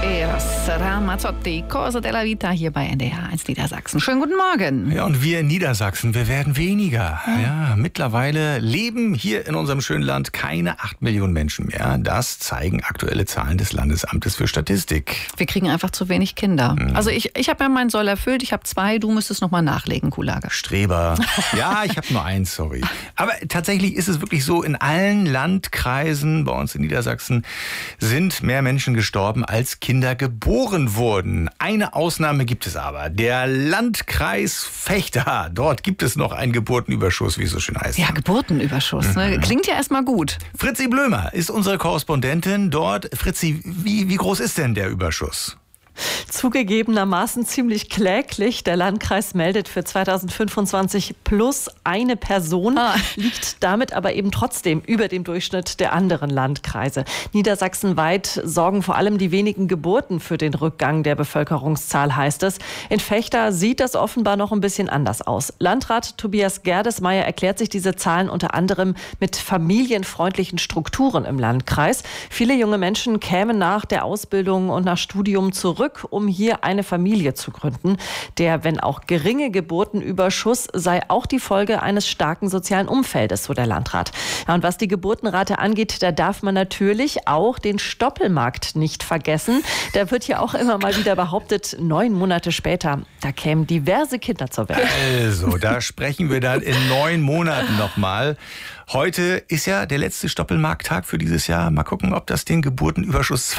Eros Ramazzotti, Corso della Vita hier bei NDR 1 Niedersachsen. Schönen guten Morgen. Ja, und wir in Niedersachsen, wir werden weniger. Ja, mittlerweile leben hier in unserem schönen Land keine 8 Millionen Menschen mehr. Das zeigen aktuelle Zahlen des Landesamtes für Statistik. Wir kriegen einfach zu wenig Kinder. Also ich habe ja meinen Soll erfüllt. Ich habe 2, du müsstest noch mal nachlegen, Kulage. Streber. Ja, ich habe nur 1, sorry. Aber tatsächlich ist es wirklich so, in allen Landkreisen bei uns in Niedersachsen sind mehr Menschen gestorben, als Kinder geboren wurden. Eine Ausnahme gibt es aber. Der Landkreis Vechta. Dort gibt es noch einen Geburtenüberschuss, wie es so schön heißt. Ja, Geburtenüberschuss. Ne? Klingt ja erstmal gut. Fritzi Blömer ist unsere Korrespondentin dort. Fritzi, wie groß ist denn der Überschuss? Zugegebenermaßen ziemlich kläglich. Der Landkreis meldet für 2025 plus eine Person, liegt damit aber eben trotzdem über dem Durchschnitt der anderen Landkreise. Niedersachsenweit sorgen vor allem die wenigen Geburten für den Rückgang der Bevölkerungszahl, heißt es. In Vechta sieht das offenbar noch ein bisschen anders aus. Landrat Tobias Gerdesmeyer erklärt sich diese Zahlen unter anderem mit familienfreundlichen Strukturen im Landkreis. Viele junge Menschen kämen nach der Ausbildung und nach Studium zurück, um hier eine Familie zu gründen. Der, wenn auch geringe Geburtenüberschuss, sei auch die Folge eines starken sozialen Umfeldes, so der Landrat. Ja, und was die Geburtenrate angeht, da darf man natürlich auch den Stoppelmarkt nicht vergessen. Da wird ja auch immer mal wieder behauptet, 9 Monate später, da kämen diverse Kinder zur Welt. Also, da sprechen wir dann in 9 Monaten nochmal. Heute ist ja der letzte Stoppelmarkttag für dieses Jahr. Mal gucken, ob das den Geburtenüberschuss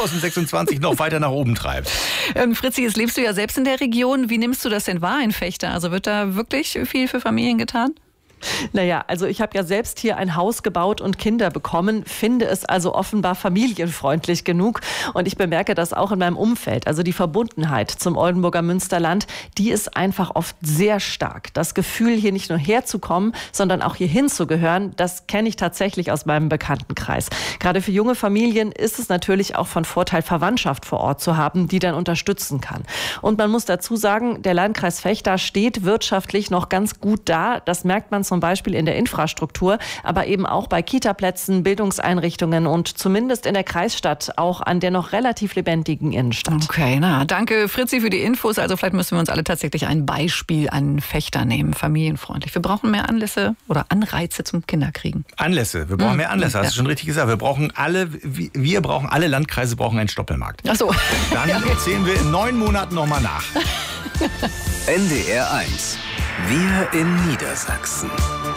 2026 noch weiter nach oben treibt. Fritzi, jetzt lebst du ja selbst in der Region. Wie nimmst du das denn wahr in Vechta? Also wird da wirklich viel für Familien getan? Naja, also ich habe ja selbst hier ein Haus gebaut und Kinder bekommen, finde es also offenbar familienfreundlich genug. Und ich bemerke das auch in meinem Umfeld. Also die Verbundenheit zum Oldenburger Münsterland, die ist einfach oft sehr stark. Das Gefühl, hier nicht nur herzukommen, sondern auch hier hinzugehören, das kenne ich tatsächlich aus meinem Bekanntenkreis. Gerade für junge Familien ist es natürlich auch von Vorteil, Verwandtschaft vor Ort zu haben, die dann unterstützen kann. Und man muss dazu sagen, der Landkreis Vechta steht wirtschaftlich noch ganz gut da. Das merkt man zum Beispiel in der Infrastruktur, aber eben auch bei Kitaplätzen, Bildungseinrichtungen und zumindest in der Kreisstadt auch an der noch relativ lebendigen Innenstadt. Okay, danke Fritzi für die Infos. Also vielleicht müssen wir uns alle tatsächlich ein Beispiel an Vechta nehmen, familienfreundlich. Wir brauchen mehr Anlässe oder Anreize zum Kinderkriegen. Anlässe, wir brauchen mehr Anlässe, hast du schon richtig gesagt. Wir brauchen alle Landkreise brauchen einen Stoppelmarkt. Ach so. Dann zählen wir in 9 Monaten nochmal nach. NDR 1. Wir in Niedersachsen.